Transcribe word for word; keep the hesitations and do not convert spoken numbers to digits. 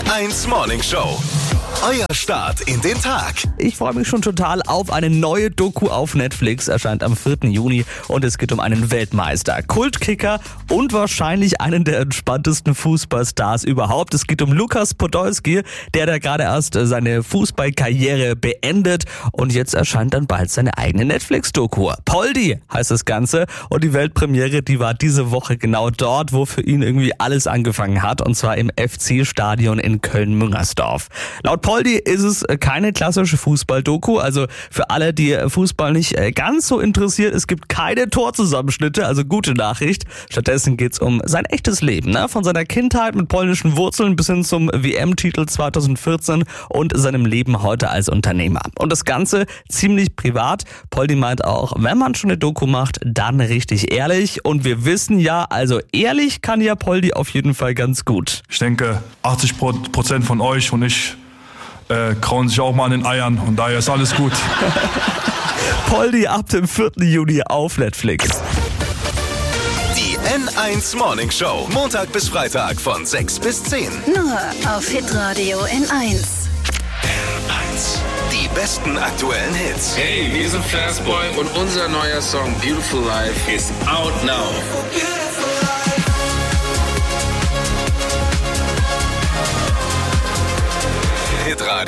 eins Morning Show. Euer Start in den Tag. Ich freue mich schon total auf eine neue Doku auf Netflix. Erscheint am vierten Juni und es geht um einen Weltmeister, Kultkicker und wahrscheinlich einen der entspanntesten Fußballstars überhaupt. Es geht um Lukas Podolski, der da gerade erst seine Fußballkarriere beendet und jetzt erscheint dann bald seine eigene Netflix-Doku. Poldi heißt das Ganze und die Weltpremiere, die war diese Woche genau dort, wo für ihn irgendwie alles angefangen hat, und zwar im F C-Stadion in Köln-Müngersdorf. Laut Poldi ist es keine klassische Fußball-Doku, also für alle, die Fußball nicht ganz so interessiert, es gibt keine Torzusammenschnitte, also gute Nachricht. Stattdessen geht's um sein echtes Leben, ne? Von seiner Kindheit mit polnischen Wurzeln bis hin zum W M-Titel zweitausendvierzehn und seinem Leben heute als Unternehmer. Und das Ganze ziemlich privat. Poldi meint auch, wenn man schon eine Doku macht, dann richtig ehrlich. Und wir wissen ja, also ehrlich kann ja Poldi auf jeden Fall ganz gut. Ich denke, achtzig Prozent von euch und ich äh, krauen sich auch mal an den Eiern und daher ist alles gut. Poldi ab dem vierten Juni auf Netflix. Die N eins Morning Show. Montag bis Freitag von sechs bis zehn. Nur auf Hitradio N eins. N eins. Die besten aktuellen Hits. Hey, wir sind Fastboy und unser neuer Song Beautiful Life ist out now. Hitradio.